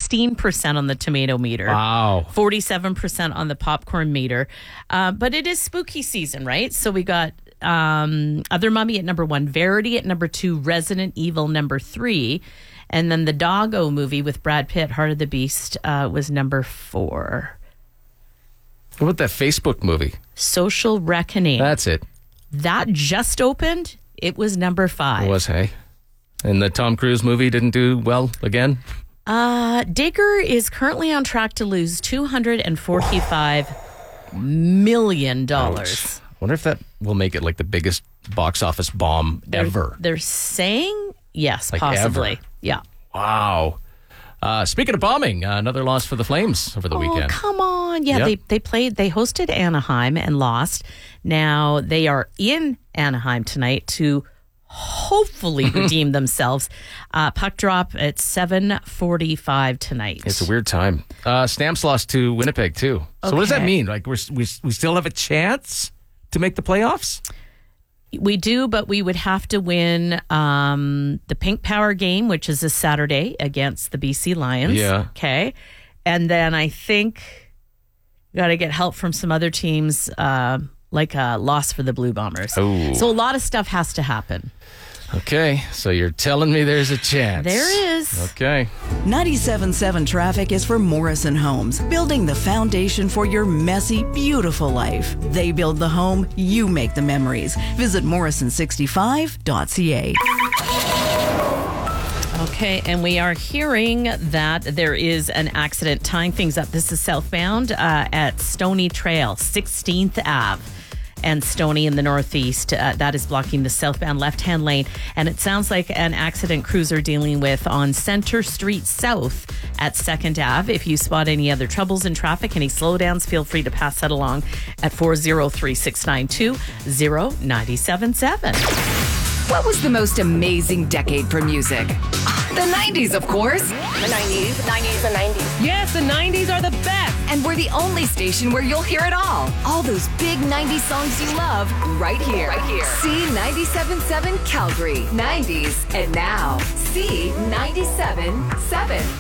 16% on the tomato meter. Wow. 47% on the popcorn meter. But it is spooky season, right? So we got Other Mummy at number 1, Verity at number 2, Resident Evil number 3, and then the Doggo movie with Brad Pitt, Heart of the Beast, was number 4. What about that Facebook movie? Social Reckoning. That's it. That just opened. It was number 5. It was, hey? And the Tom Cruise movie didn't do well again? Digger is currently on track to lose $245 million. Ouch. Wonder if that will make it like the biggest box office bomb ever. They're saying yes, Like possibly. ever. Yeah. Wow. Speaking of bombing, another loss for the Flames over the weekend. Oh, come on. Yeah, Yep. they hosted Anaheim and lost. Now they are in Anaheim tonight to hopefully redeem themselves. Puck drop at 7:45 tonight. It's a weird time. Stamps lost to Winnipeg, too. So what does that Okay. mean? Like we still have a chance to make the playoffs? We do, but we would have to win the Pink Power game, which is this Saturday against the BC Lions. Yeah. Okay. And then I think we got to get help from some other teams, like a loss for the Blue Bombers. Oh. So a lot of stuff has to happen. Okay, so you're telling me there's a chance. There is. Okay. 97.7 Traffic is for Morrison Homes, building the foundation for your messy, beautiful life. They build the home, you make the memories. Visit morrison65.ca. Okay, and we are hearing that there is an accident tying things up. This is southbound at Stony Trail, 16th Ave. And Stony in the northeast, that is blocking the southbound left-hand lane. And it sounds like an accident crews are dealing with on Center Street South at 2nd Ave. If you spot any other troubles in traffic, any slowdowns, feel free to pass that along at 403-692-0977. What was the most amazing decade for music? The 90s, of course. The 90s and 90s. Yes, the 90s are the best. And we're the only station where you'll hear it all. All those big 90s songs you love right here. See 97.7 Calgary. 90s and now. See 97.7.